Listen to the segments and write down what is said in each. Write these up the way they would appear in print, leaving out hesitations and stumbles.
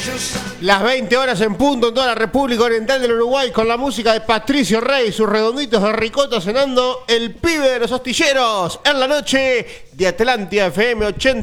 Las 20 horas en punto en toda la República Oriental del Uruguay con la música de Patricio Rey, sus redonditos de ricota sonando El Pibe de los Astilleros en la noche de Atlántida FM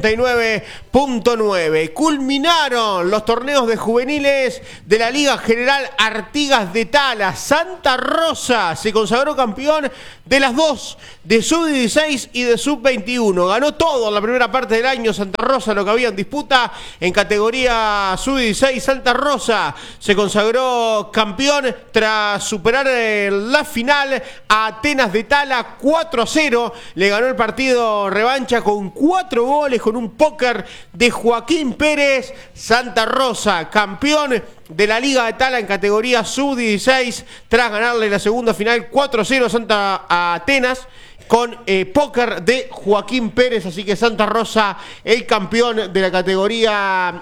89.9. Culminaron los torneos de juveniles de la Liga General Artigas de Tala. Santa Rosa se consagró campeón de las dos, de sub-16 y de sub-21. Ganó todo en la primera parte del año Santa Rosa, lo que había en disputa en categoría sub-16. Santa Rosa se consagró campeón tras superar en la final a Atenas de Tala 4-0. Le ganó el partido revancha con 4 goles, con un póker de Joaquín Pérez. Santa Rosa, campeón de la Liga de Tala en categoría sub-16, tras ganarle la segunda final 4-0 a Atenas, con póker de Joaquín Pérez. Así que Santa Rosa, el campeón de la categoría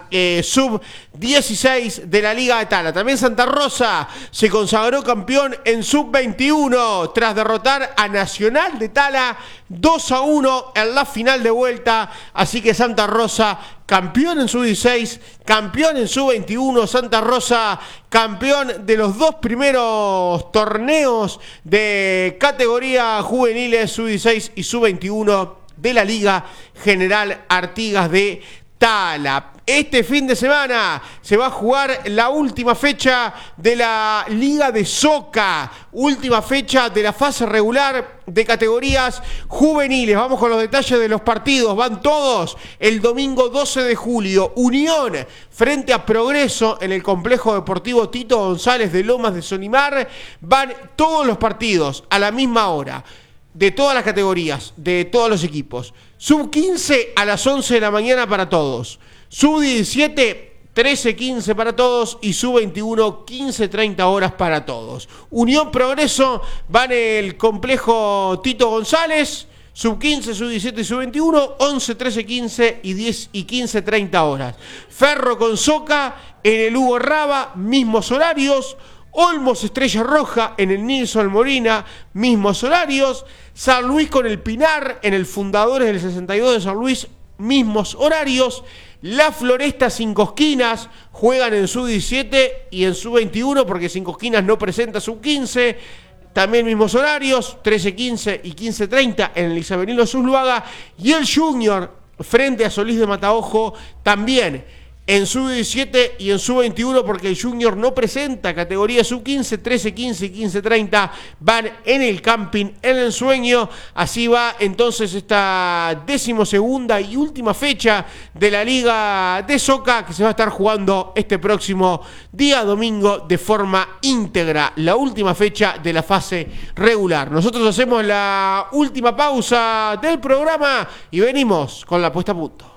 sub-16 de la Liga de Tala. También Santa Rosa se consagró campeón en sub-21 tras derrotar a Nacional de Tala 2-1 en la final de vuelta. Así que Santa Rosa, campeón en sub-16, campeón en sub-21. Santa Rosa, campeón de los dos primeros torneos de categoría juveniles sub-16 y sub-21 de la Liga General Artigas de Tala. Este fin de semana se va a jugar la última fecha de la Liga de Soca, última fecha de la fase regular de categorías juveniles. Vamos con los detalles de los partidos. Van todos el domingo 12 de julio. Unión frente a Progreso en el complejo deportivo Tito González de Lomas de Sonimar. Van todos los partidos a la misma hora, de todas las categorías, de todos los equipos. Sub-15 a las 11 de la mañana para todos. Sub-17, 13:15 para todos. Y sub-21, 15:30 horas para todos. Unión Progreso va en el complejo Tito González. Sub-15, sub-17 y sub-21, 11, 13, 15 y 10 y 15:30 horas. Ferro con Soca en el Hugo Raba, mismos horarios. Olmos Estrella Roja en el Nilson Molina, mismos horarios. San Luis con el Pinar en el Fundadores del 62 de San Luis, mismos horarios. La Floresta Cinco Esquinas juegan en sub-17 y en sub-21 porque Cinco Esquinas no presenta sub-15. También mismos horarios, 13:15 y 15:30 en el Isabelino Zuluaga. Y el Junior frente a Solís de Mataojo también en sub-17 y en sub-21 porque el Junior no presenta categoría sub-15, 13:15 y 15:30 van en el camping El Ensueño. Así va entonces esta 12ª y última fecha de la Liga de Soca, que se va a estar jugando este próximo día domingo de forma íntegra, la última fecha de la fase regular. Nosotros hacemos la última pausa del programa y venimos con la puesta a punto.